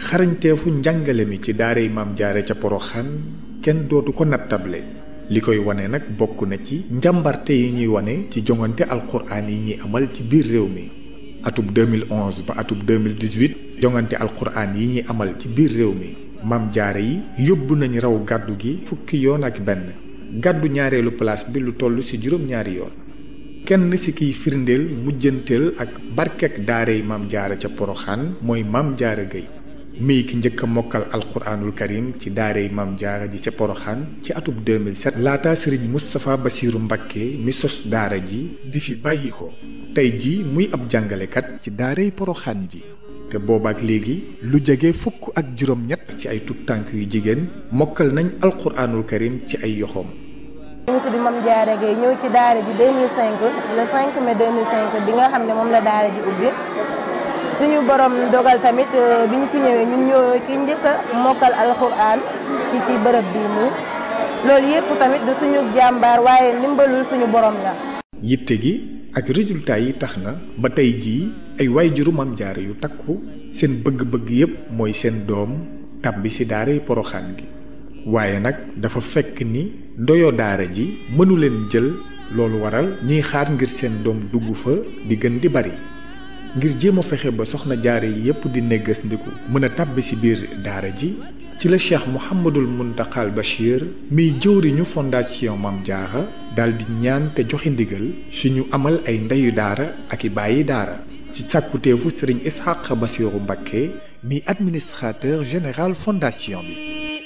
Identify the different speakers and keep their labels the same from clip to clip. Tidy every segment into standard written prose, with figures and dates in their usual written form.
Speaker 1: xarañteefu njàngale mi ci daaray Maam Jaara ca Poroxaan kenn dootu ko nattable. li koy wane nag bokk na ci njàmbarte yi ñuy wane ci jongante alquraan yi ñuy amal ci biir réew mi. atub 2011 ba atub 2018 jongante alquraan yi ñuy amal ci biir réew mi Maam Jaara yi yóbbu nañ raw gàddu gi fukki yoon ak benn gàddu ñaareelu place bi lu toll ci juróom-ñaari yoon. kenn ci kiy firndeel mujjanteel ak barkek daaray Maam Jaara ca Poroxaan mooy Maam Jaara Gay mii ki njëkk a mokkal alquraanul karim ci daaray Maam Jaara ji ca Poroxaan ci atub 2007 laata sëriñ Moustapha Bassirou Mbacké mi sos daara ji di fi bàyyi ko tey ji muy ab jàngalekat ci daaray Poroxaan ji te boobaak léegi lu jege fukk ak juróom-ñett ci ay tuttànk yu jigéen mokkal nañ alquraanul karim ci ay yoxoom.
Speaker 2: ñu ngi tudd Mame Diarra Gueye ñëw ci daara ji 2005 le 5 mai 2005 bi nga xam ne moom la daara ji ubbi suñu borom dogal tamit bi ñu fi ñëwee ñun ñoo ki njëkk a mokkal alxuraan ci bërëb bii nii loolu yëpp tamit du suñu jàmbaar waaye ndimbalul suñu borom la.
Speaker 1: yitte gi ak résultat yi tax na ba tey jii ay waajuru Maam Jaara yu takku seen bëgg-bëgg yépp mooy seen doom tàbbi ci daaray Poroxaan gi. waaye nag dafa fekk ni ndoyo daara ji mënu leen jël loolu waral ñiy xaar ngir seen doom dugg fa di gën di bari ngir jéem a fexe ba soxna jaara yi yépp di neggas ndiku mën a tàbbi ci biir daara ji ci la Cheikh Mouhamadul Muntaxal Bachir miy jëwriñu fondation Maam Jaara daldi ñaan te joxe ndigal suñu amal ay ndeyu daara ak i bàyyi daara ci sàkkuteefu Sëriñ Ishaq Bassirou Mbacké mi administrateur général fondation bi.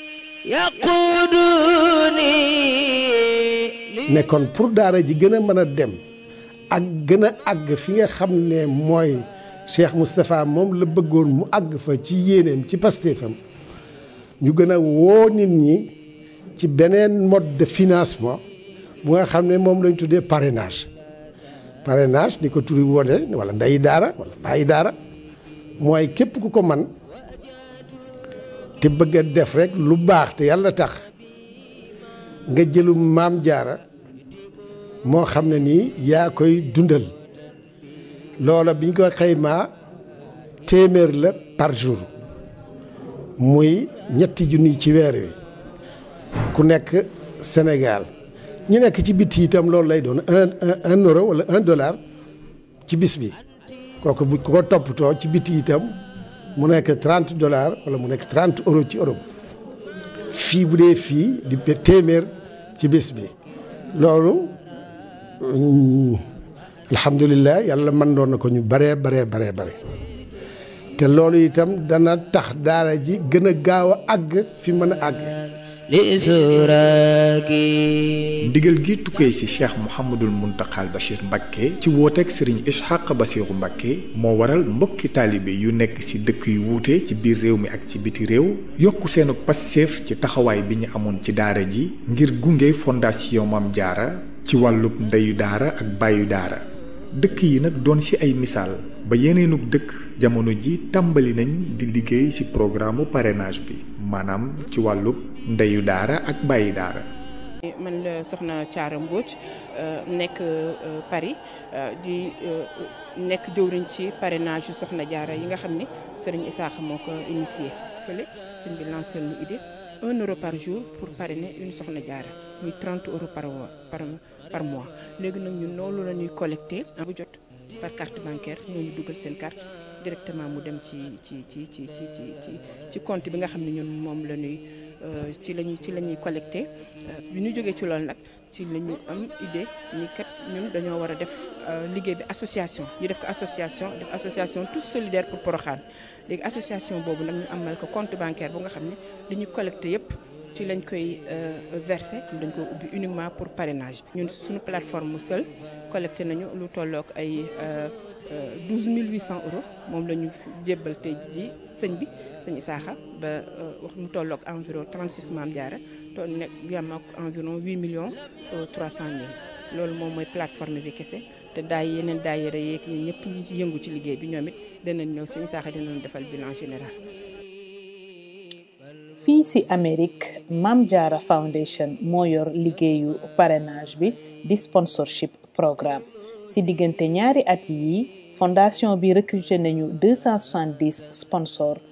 Speaker 3: nekkoon pour daara ji gën a mën a dem ak gën a àgg fi nga xam ne mooy Cheikh Moustapha moom la bëggoon mu àgg fa ci yéeneem ci pastéefam ñu gën a woo nit ñi ci beneen mode de financement bu nga xam ne moom lañ tuddee parrainage. parrainage ni ko turi wone wala ndeyi daara wala bàyyi daara mooy képp ku ko man te bëgg a def rek lu baax te yàlla tax nga jëlu Maam Jaara moo xam ne nii yaa koy dundal loola biñ ko xaymaa téeméer la par jour muy ñetti junni ci weer wi ku nekk Sénégal ñi nekk ci biti itam loolu lay doon un euro wala $1 ci bis bi kooku bu ko toppatoo ci biti itam mu nekk $30 wala mu nekk 30 euros ci Europe fii bu dee fii di téeméer ci bés bi loolu alhamdulilah yàlla mën doon na ko ñu bare te loolu itam dana tax daara ji gën a gaaw a àgg fi mën a àgg.
Speaker 1: ndigal gi tukkee ci Cheikh Mouhamadul Muntaxal Bachir Mbacké ci wooteeg Serigne Ishaq Bassirou Mbacké moo waral mbokki taalibe yu nekk ci dëkk yu wuute ci biir réew mi ak ci biti réew yokk seenu passeef ci taxawaay bi ñu amoon ci daara ji ngir gunge fondation Maam Jaara ci wàllub ndeyu daara ak bàyyu daara dëkk yi nag doon ci ay misaal ba yeneenug dëkk jamono ji tàmbali nañ di liggéey ci programme parrainage bi maanaam ci wàllub ndeyu daara ak bàyyi daara.
Speaker 4: man la soxna Thiara Mbodj nekk Paris di nekk jëwriñ ci parrainage yu soxna Jaara yi nga xam ni Serigne Issakha moo ko initié fële sëñ bi lancé lu idée €1 par jour pour parrainer une soxna Jaara muy €30 par mois léegi nag ñun loolu la ñuy collecté bu jot par carte bancaire ñoo ñu dugal seen carte directement mu dem ci compte bi nga xam ne ñun moom la ñuy ci la ñuy collecté bi ñu jógee ci loolu nag ci la ñu am idée ni kat ñun dañoo war a def liggéey bi association ñu def ko association tous solidaires pour Porokhane léegi association boobu nag ñu amal ko compte bancaire bu nga xam ne li ñu collecté yépp ci lañ koy versé dañ ko ubbi uniquement pour parrainage ñun suñu plateforme seul collecté nañu lu tollook ay 12 800 euros moom la ñu jébbal tey ji sëñ Issakha ba wax mu tollook environ 36 Maam Jaara to nekk yam ak environ 8 millions 300 mille loolu moom mooy plateforme bi kese te yeneen daayira yeeg ñun ñëpp ñi ci yëngu ci liggéey bi ñoom it danañ ñëw sëñ Issakha dinañ defal bilan général.
Speaker 5: fii ci Amérique Maam Jaara Foundation moo yor liggéeyu parrainage bi di sponsorship programme ci diggante ñaari at yi fondation bi recruté nañu 270 sponsors